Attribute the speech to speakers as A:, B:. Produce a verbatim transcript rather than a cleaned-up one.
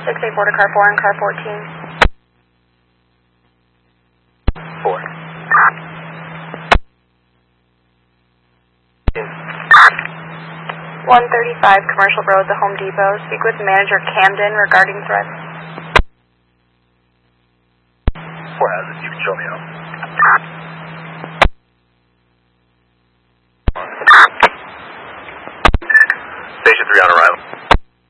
A: six eight four to car four and car fourteen.
B: four.
A: one thirty-five Commercial Road, the Home Depot. Speak with Manager Camden regarding threats.
B: four hazard, you can show me out.